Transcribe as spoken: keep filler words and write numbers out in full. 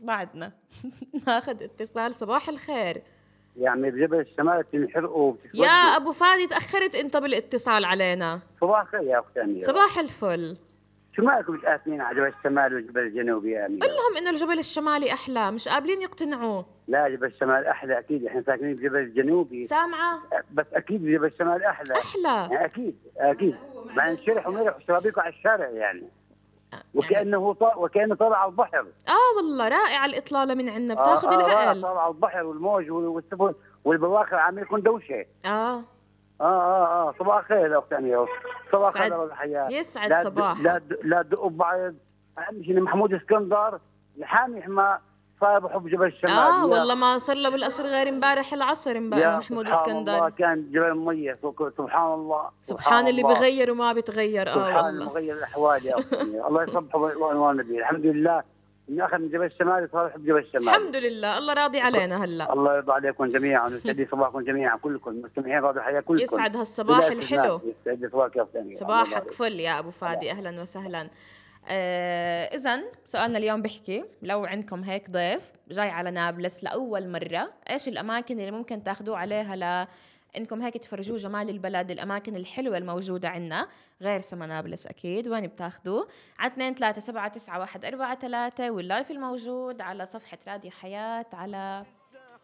بعدنا. ناخذ اتصال. صباح الخير. يعني بجبل الشمال تنحرقوا يا ابو فادي تاخرت انت بالاتصال علينا. صباح الخير يا اختي أميرة. صباح الفل. شو مالكم متقاسمين على جبل الشمال والجبل الجنوبي يا أميرة؟ قل لهم انه الجبل الشمالي احلى، مش قابلين يقتنعوا. لا جبل الشمال احلى اكيد، احنا ساكنين بجبل الجنوبي. سامعه؟ بس اكيد جبل الشمال احلى. احلى يعني اكيد اكيد، مع انشرح ومرح وشبابيكوا على الشارع يعني. وكانه ط... وكانه طالع على البحر. اه والله رائعه الاطلاله من عندنا، بتاخذ آه آه العقل. طالع على البحر والموج والسفن والبواخر عم يكون دوشه. اه اه اه اه صباح الخير يا اخت اميره. صباح يسعد الخير والحياه. يسعد صباحك. لا لا تدقوا ببعض. اهم شيء محمود اسكندر لحامي حما صار بحب جبل الشمال. اه والله ما صار له بالقصر غير امبارح العصر امبارح محمود اسكندر. سبحان الله كان جبل مية. سبحان الله. سبحان اللي بغير وما بتغير. اه سبحان والله اللي بغير الاحوال يا اختي. الله يصبحه وعنوان النبي. الحمد لله اني اخذ من جبل الشمال صار يحب جبل الشمال. الحمد لله الله راضي علينا هلا. الله يرضى عليكم جميعا ويسعد لي صباحكم جميعا كلكم المستمعين راديو الحياه كلكم. يسعد هالصباح الحلو. يسعد لي صباحك يا اختي. صباحك فل يا ابو فادي. اهلا وسهلا. آه اذا سؤالنا اليوم بحكي لو عندكم هيك ضيف جاي على نابلس لاول مره، ايش الاماكن اللي ممكن تاخذوه عليها ل انكم هيك تفرجوه جمال البلد، الاماكن الحلوه الموجوده عندنا غير سما نابلس اكيد، وين بتاخذوه؟ على اثنين ثلاثة سبعة تسعة واحد أربعة ثلاثة، واللايف الموجود على صفحه راديو حياه على